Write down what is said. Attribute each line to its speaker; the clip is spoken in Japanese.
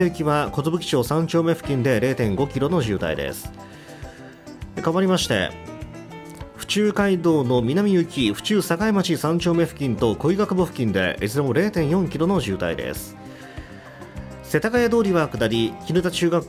Speaker 1: 行きは寿町3丁目付近で 0.5 キロの渋滞です。変わりまして府中街道の南行き府中境町3丁目付近と小井学母付近でいずれも 0.4 キロの渋滞です。世田谷通りは下り、絹田中学